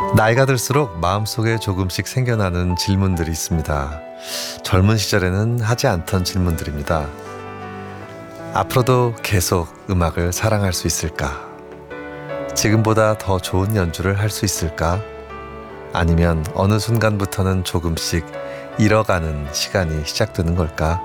나이가 들수록 마음속에 조금씩 생겨나는 질문들이 있습니다. 젊은 시절에는 하지 않던 질문들입니다. 앞으로도 계속 음악을 사랑할 수 있을까? 지금보다 더 좋은 연주를 할 수 있을까? 아니면 어느 순간부터는 조금씩 잃어가는 시간이 시작되는 걸까?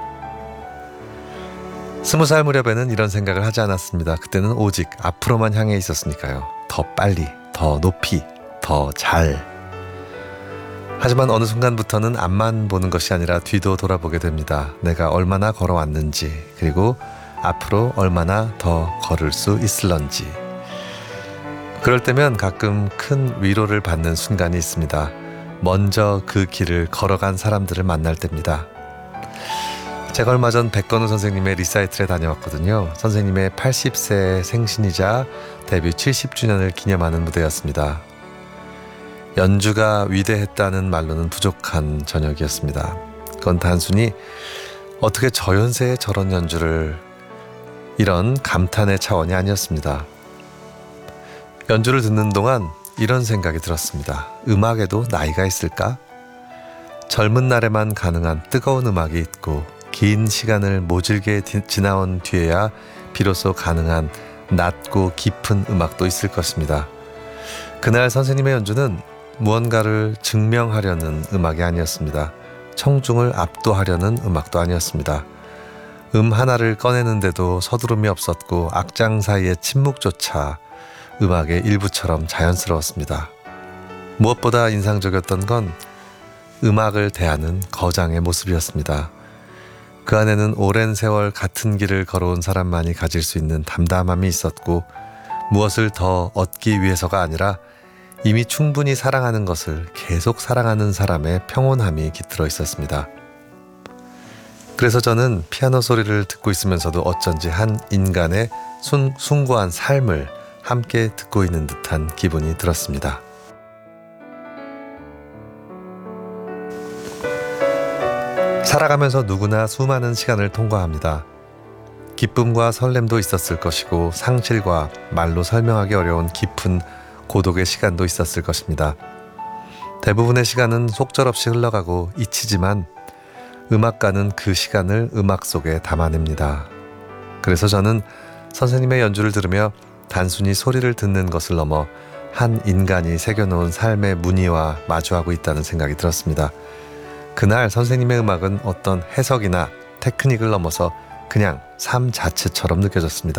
20살 무렵에는 이런 생각을 하지 않았습니다. 그때는 오직 앞으로만 향해 있었으니까요. 더 빨리, 더 높이, 더 잘. 하지만 어느 순간부터는 앞만 보는 것이 아니라 뒤도 돌아보게 됩니다. 내가 얼마나 걸어왔는지, 그리고 앞으로 얼마나 더 걸을 수 있을런지. 그럴 때면 가끔 큰 위로를 받는 순간이 있습니다. 먼저 그 길을 걸어간 사람들을 만날 때입니다. 제가 얼마 전 백건우 선생님의 리사이틀에 다녀왔거든요. 선생님의 80세 생신이자 데뷔 70주년을 기념하는 무대였습니다. 연주가 위대했다는 말로는 부족한 저녁이었습니다. 그건 단순히 어떻게 저 연세에 저런 연주를, 이런 감탄의 차원이 아니었습니다. 연주를 듣는 동안 이런 생각이 들었습니다. 음악에도 나이가 있을까? 젊은 날에만 가능한 뜨거운 음악이 있고 긴 시간을 모질게 지나온 뒤에야 비로소 가능한 낮고 깊은 음악도 있을 것입니다. 그날 선생님의 연주는 무언가를 증명하려는 음악이 아니었습니다. 청중을 압도하려는 음악도 아니었습니다. 하나를 꺼내는데도 서두름이 없었고 악장 사이의 침묵조차 음악의 일부처럼 자연스러웠습니다. 무엇보다 인상적이었던 건 음악을 대하는 거장의 모습이었습니다. 그 안에는 오랜 세월 같은 길을 걸어온 사람만이 가질 수 있는 담담함이 있었고, 무엇을 더 얻기 위해서가 아니라 이미 충분히 사랑하는 것을 계속 사랑하는 사람의 평온함이 깃들어 있었습니다. 그래서 저는 피아노 소리를 듣고 있으면서도 어쩐지 한 인간의 숭고한 삶을 함께 듣고 있는 듯한 기분이 들었습니다. 살아가면서 누구나 수많은 시간을 통과합니다. 기쁨과 설렘도 있었을 것이고 상실과 말로 설명하기 어려운 깊은 고독의 시간도 있었을 것입니다. 대부분의 시간은 속절없이 흘러가고 잊히지만 음악가는 그 시간을 음악 속에 담아냅니다. 그래서 저는 선생님의 연주를 들으며 단순히 소리를 듣는 것을 넘어 한 인간이 새겨놓은 삶의 무늬와 마주하고 있다는 생각이 들었습니다. 그날 선생님의 음악은 어떤 해석이나 테크닉을 넘어서 그냥 삶 자체처럼 느껴졌습니다.